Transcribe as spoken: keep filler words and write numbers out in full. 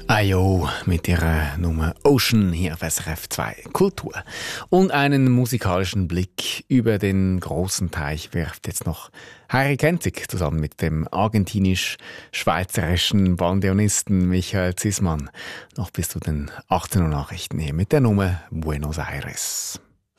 Ayo mit ihrer Nummer Ocean hier auf S R F zwei Kultur. Und einen musikalischen Blick über den großen Teich wirft jetzt noch Harry Kenzig zusammen mit dem argentinisch-schweizerischen Bandoneonisten Michael Zisman. Noch bis zu den achtzehn Uhr Nachrichten hier mit der Nummer Buenos Aires.